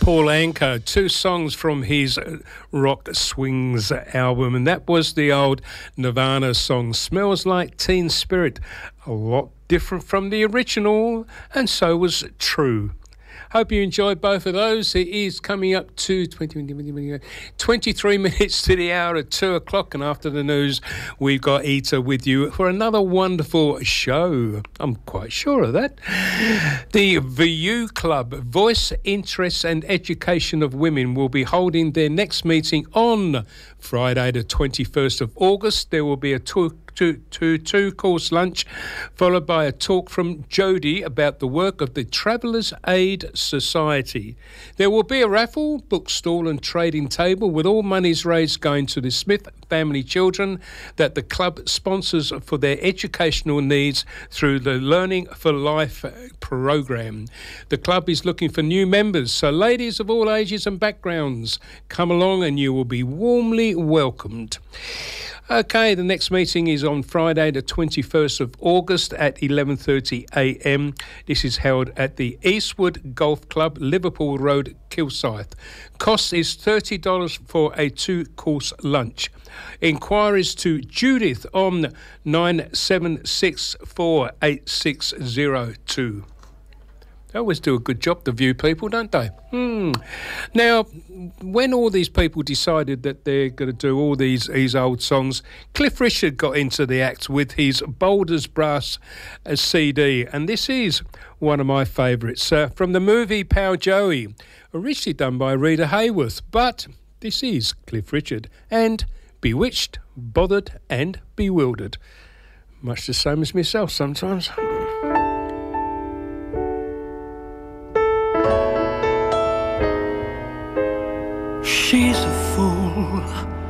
Paul Anka, two songs from his Rock Swings album, and that was the old Nirvana song, Smells Like Teen Spirit. A lot different from the original, and so was True. Hope you enjoyed both of those. It is coming up to 23 minutes to the hour at 2 o'clock, and after the news, we've got Ita with you for another wonderful show. I'm quite sure of that. The VU Club, Voice, Interests and Education of Women, will be holding their next meeting on Friday the 21st of August. There will be a two-course lunch, followed by a talk from Jodie about the work of the Travellers Aid Society. There will be a raffle, bookstall and trading table, with all monies raised going to the Smith Family Children that the club sponsors for their educational needs through the Learning for Life program. The club is looking for new members, so ladies of all ages and backgrounds, come along and you will be warmly welcomed. Okay, the next meeting is on Friday the 21st of August at 11:30am. This is held at the Eastwood Golf Club, Liverpool Road, Kilsyth. Cost is $30 for a two-course lunch. Inquiries to Judith on 97648602. They always do a good job, the VU people, don't they? Now, when all these people decided that they're going to do all these old songs, Cliff Richard got into the act with his Boulders Brass CD, and this is one of my favourites from the movie Power Joey, originally done by Rita Hayworth, but this is Cliff Richard and Bewitched, Bothered and Bewildered. Much the same as myself sometimes. She's a fool,